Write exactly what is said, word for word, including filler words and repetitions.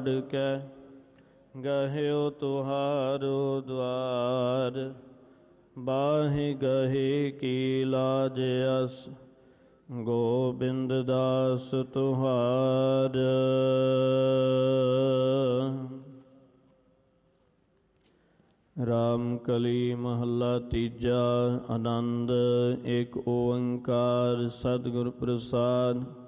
ਛਾੜ ਕੇ ਗਹਿਓ ਤੁਹਾਰੋ ਦਵਾਰ। ਬਾਹੀ ਗਹੀ ਕੀ ਲਾਜ ਅਸ ਗੋਬਿੰਦ ਦਾਸ ਤੁਹਾਰ। ਰਾਮ ਕਲੀ ਮਹੱਲਾ ਤੀਜਾ। ਆਨੰਦ ਏਕ ਓੰਕਾਰ ਸਤਿਗੁਰ ਪ੍ਰਸਾਦਿ।